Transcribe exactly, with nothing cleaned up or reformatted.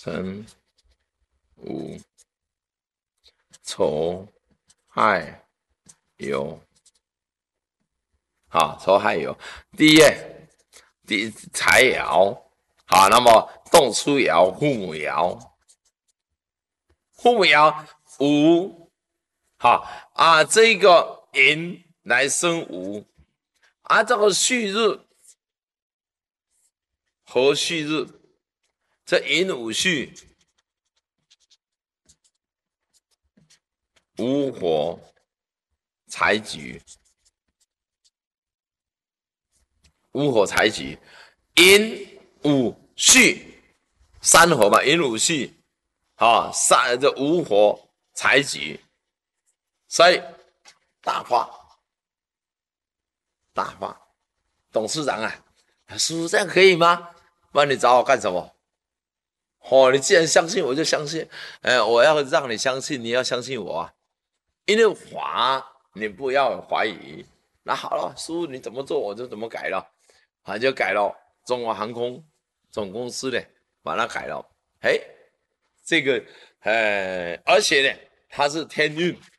辰午丑亥酉。好，丑亥酉。第一页，第财爻。好，那么动初爻，父母爻。父母爻午。好啊，这个寅来生午。啊，这个戌日，合戌日，这寅午戌，午火财局，午火财局，寅午戌三合嘛，寅午戌，啊，三这午火财局，所以大发，大发，董事长啊，叔叔这样可以吗？不然你找我干什么？哦，你既然相信我就相信，呃，我要让你相信，你要相信我啊，因为华你不要怀疑。那好了，叔叔你怎么做我就怎么改了，啊，就改了。中华航空总公司呢，把它改了。哎，这个呃，而且呢，它是天运，